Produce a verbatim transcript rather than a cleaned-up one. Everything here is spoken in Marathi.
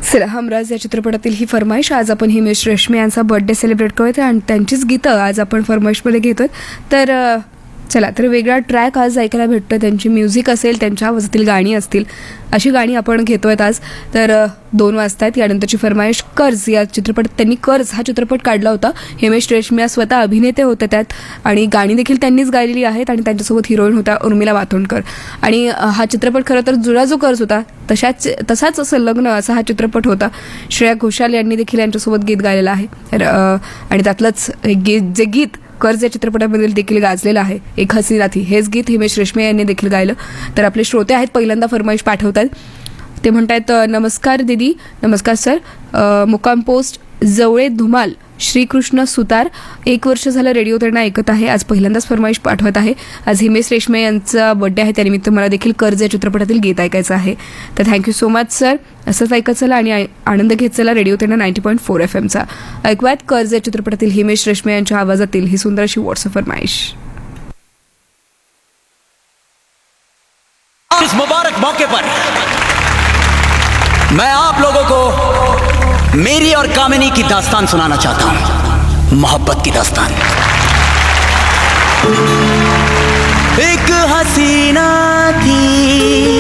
चला हमराज या चित्रपटातील ही फरमाईश. आज आपण हिमेश रेशमिया यांचा बर्थडे सेलिब्रेट करतोय आणि त्यांचीच गीतं आज आपण फरमाईशमध्ये घेतोय. तर चला तर वेगळा ट्रॅक आज ऐकायला भेटतोय. त्यांची म्युझिक असेल, त्यांच्या आवाजातील गाणी असतील, अशी गाणी आपण घेतोय आज. तर दोन वाजतायत. यानंतरची फरमाईश कर्ज या चित्रपटात. त्यांनी कर्ज हा चित्रपट काढला होता. हिमेश रेशमिया स्वतः अभिनेते होते त्यात आणि गाणी देखील त्यांनीच गायलेली आहेत आणि त्यांच्यासोबत हिरोईन होता उर्मिला मातोंडकर. आणि हा चित्रपट खरं तर जुळा जो कर्ज होता तशाच तसाच संलग्न असा हा चित्रपट होता. श्रेया घोषाल यांनी देखील यांच्यासोबत गीत गायलेलं आहे. तर आणि त्यातलंच गीत जे गीत कर्ज या चित्रपटामध्ये देखील गाजलेलं आहे, एक हसी राथी, हेच गीत हिमेश रेशमिया यांनी देखील गायलं. तर आपले श्रोते आहेत, पहिल्यांदा फरमाईश पाठवतात. ते म्हणतात, नमस्कार दीदी. नमस्कार सर. मुक्काम पोस्ट जवळे धुमाल श्रीकृष्ण सुतार. एक वर्ष झालं रेडिओ त्यांना ऐकत आहे. आज पहिल्यांदाच फरमाईश पाठवत आहे. आज हिमेश रेशमिया यांचा बर्थडे आहे, त्यानिमित्त मला देखील कर्ज या चित्रपटातील गीत ऐकायचं आहे. तर थँक्यू सो मच सर. असंच ऐकत चला आणि आनंद घेत चला रेडिओ त्यांना नाईन्टी पॉईंट फोर एफ एमचा. ऐकूयात कर्ज या चित्रपटातील हिमेश रेशमिया यांच्या आवाजातील ही सुंदर अशी व्हॉट्सअप फरमाईश. इस मुबारक मौके पर मैं आप लोगों को मेरी और कामिनी की दास्तान सुनाना चाहता हूं. मोहब्बत की दास्तान. एक हसीना थी